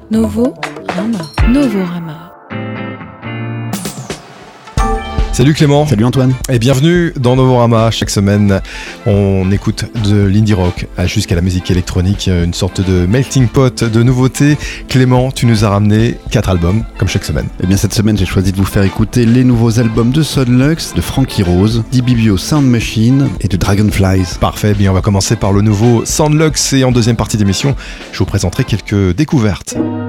Novorama. Salut Clément. Salut Antoine. Et bienvenue dans Novorama. Chaque semaine, on écoute de l'indie rock jusqu'à la musique électronique, une sorte de melting pot de nouveautés. Clément, tu nous as ramené 4 albums, comme chaque semaine. Et bien cette semaine, j'ai choisi de vous faire écouter les nouveaux albums de Sonlux, de Frankie Rose, d'Ibibio Sound Machine et de Dragonflies. Parfait, bien on va commencer par le nouveau Sonlux et en deuxième partie d'émission, je vous présenterai quelques découvertes.